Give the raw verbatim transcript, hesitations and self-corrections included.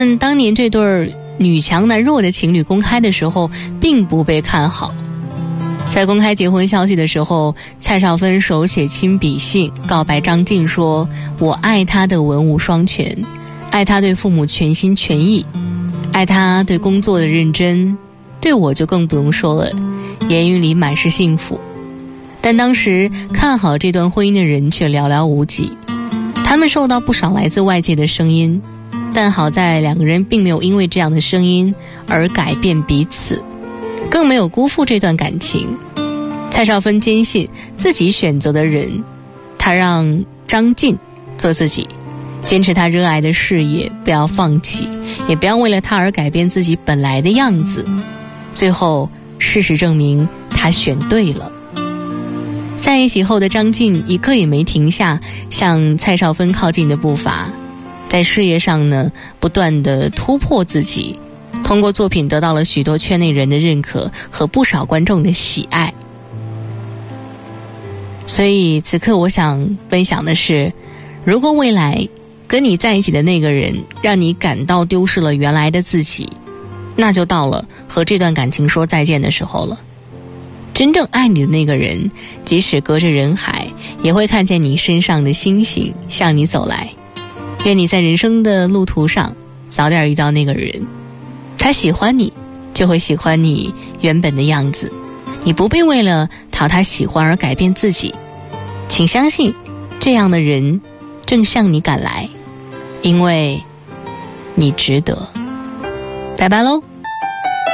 嗯，当年这对女强男弱的情侣公开的时候，并不被看好。在公开结婚消息的时候，蔡少芬手写亲笔信告白张晋说：“我爱他的文武双全，爱他对父母全心全意，爱他对工作的认真，对我就更不用说了，言语里满是幸福。”但当时看好这段婚姻的人却寥寥无几，他们受到不少来自外界的声音，但好在两个人并没有因为这样的声音而改变彼此，更没有辜负这段感情。蔡少芬坚信自己选择的人，她让张晋做自己，坚持她热爱的事业，不要放弃，也不要为了他而改变自己本来的样子。最后事实证明她选对了。在一起后的张晋一刻也没停下向蔡少芬靠近的步伐，在事业上呢不断地突破自己，通过作品得到了许多圈内人的认可和不少观众的喜爱。所以此刻我想分享的是，如果未来跟你在一起的那个人让你感到丢失了原来的自己，那就到了和这段感情说再见的时候了。真正爱你的那个人，即使隔着人海，也会看见你身上的星星向你走来。愿你在人生的路途上早点遇到那个人，他喜欢你，就会喜欢你原本的样子，你不必为了讨他喜欢而改变自己。请相信，这样的人正向你赶来，因为你值得。拜拜喽。